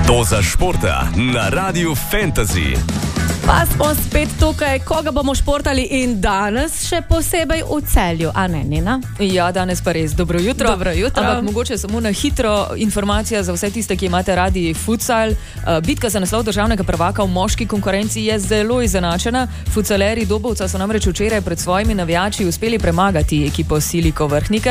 Doza športa na Radiu Fantasy. Pa smo spet tukaj, koga bomo športali in danes še posebej v Celju, a ne, Nina? Ja, danes pa res. Dobro jutro. Dobro jutro. Ampak mogoče samo na hitro informacija za vse tiste, ki imate radi futsal. Bitka za naslov državnega prvaka v moški konkurenci je zelo izenačena. Futsaleri Dobovca so namreč včeraj pred svojimi navijači uspeli premagati ekipo Siliko Vrhnike.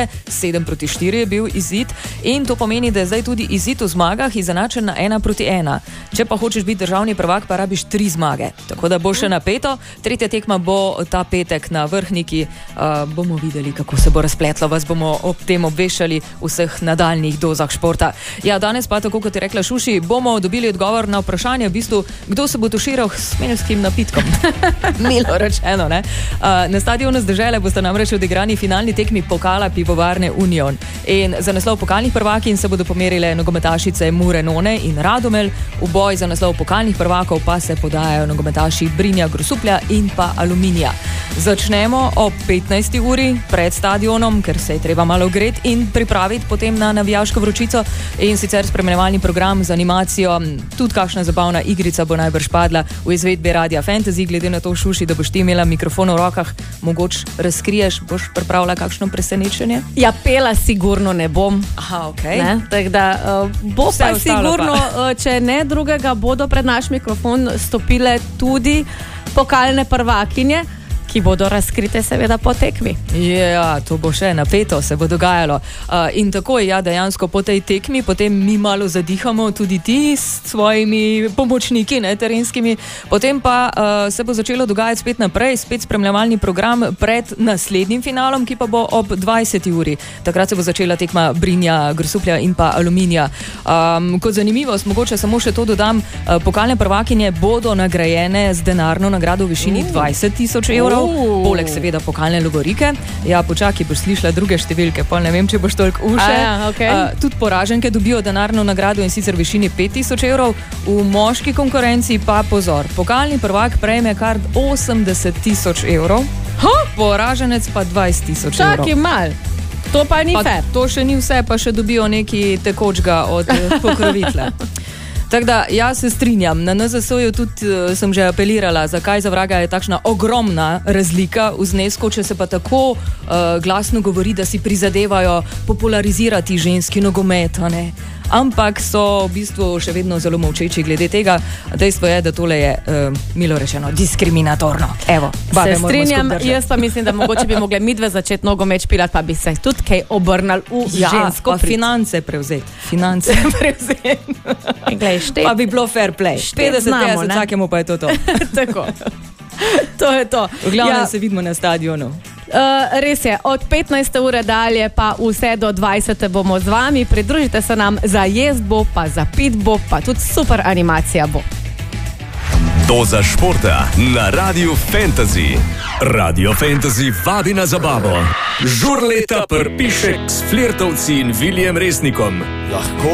7-4 je bil izid in to pomeni, da je zdaj tudi izid v zmagah izenačen na 1-1. Če pa hočeš biti državni prvak, pa rabiš 3 zmage. Tako da bo še napeto. Tretja tekma bo ta petek na Vrhniki. Bomo videli, kako se bo razpletlo. Vas bomo ob tem obveščali vseh nadaljnih dozah športa. Ja, danes pa, tako kot je rekla Šuši, bomo dobili odgovor na vprašanje, v bistvu, kdo se bo tuširal s smelskim napitkom. Milo rečeno, ne? Na stadionu z Dežele boste namreč odigrani finalni tekmi pokala Pivovarne Union. In za naslov pokalnih prvakinj se bodo pomerile nogometašice Mure None in Radomel. V boj za naslov pokalnih prvakov pa se podajajo nogometaši Brinja Grosuplja in pa Aluminija. Začnemo ob 15. uri pred stadionom, ker se je treba malo greti in pripraviti potem na navijaško vročico in sicer spremljevalni program z animacijo. Tudi kakšna zabavna igrica bo najbrž padla v izvedbi Radia Fantasy, glede na to, Šuši, da boš ti imela mikrofon v rokah, mogoče razkriješ, boš pripravila kakšno presenečenje? Ja, pela sigurno ne bom. Aha, okej. Tako da bo pa sigurno, če ne drugega, bodo pred naš mikrofon stopile tudi pokalne prvakinje, ki bodo razkrite seveda po tekmi. Ja, to bo še napeto, se bo dogajalo. In tako je, ja, dejansko po tej tekmi, potem mi malo zadihamo, tudi ti s svojimi pomočniki, ne, terenskimi. Potem pa se bo začelo dogajati spet naprej, spet spremljevalni program pred naslednjim finalom, ki pa bo ob 20. uri. Takrat se bo začela tekma Brinja Grosuplja in pa Aluminija. Kot zanimivost, mogoče samo še to dodam, pokalne prvakinje bodo nagrajene z denarno nagrado v višini 20,000 evrov. Poleg seveda pokalne logorike. Ja, počakaj, boš slišala druge številke, pa ne vem, če boš toliko uše. Okay. Tudi poraženke dobijo denarno nagrado in sicer v višini 5,000 evrov. V moški konkurenci pa pozor, pokalni prvak prejme kar 80,000 evrov, poraženec pa 20,000 evrov. Čakaj mal, to pa ni fair. To še ni vse, pa še dobijo nekaj tekočga od pokrovitla. Tako da, jaz se strinjam. Na NZS-ju tudi sem že apelirala, zakaj za vraga je takšna ogromna razlika v znesku, če se pa tako glasno govori, da si prizadevajo popularizirati ženski nogomet, ne? Ampak so v bistvu še vedno zelo molčeči glede tega. Dejstvo je, da tole je, milo rečeno, diskriminatorno. Evo, se strinjam, jaz pa mislim, da mogoče bi mogli midve začeti nogomet špilati, pa bi se tudi kaj obrnali v žensko. Pa finance prevzeti. Pa bi bilo fair play. 50-50, vsakemu pa je to. Tako. To je to. V glavnem se vidimo na stadionu. Res je, od 15. ure dalje pa vse do 20. bomo z vami. Pridružite se nam, za jest bo, pa za pit bo, pa tudi super animacija bo. Doza športa na Radiu Fantasy. Radio Fantasy vabi na zabavo. Žur leta Prpišek s Flirtovci in Viljem Resnikom. Lahko